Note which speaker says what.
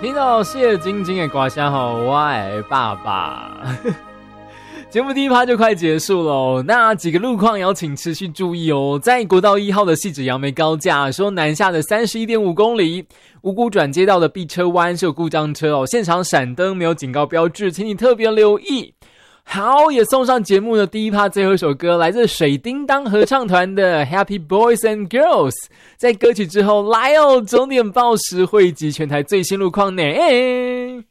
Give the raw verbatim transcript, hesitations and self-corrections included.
Speaker 1: 听到谢晶晶的歌声吼，我的爸爸。节目第一趴就快结束了，那几个路况也要请持续注意哦。在国道一号的汐止杨梅高架，说南下的 三十一点五 公里，五股转接道的避车弯是有故障车哦，现场闪灯没有警告标志，请你特别留意。好，也送上节目的第一趴最后一首歌，来自水叮当合唱团的 Happy Boys and Girls。 在歌曲之后来哦，终点报时汇集全台最新路况呢。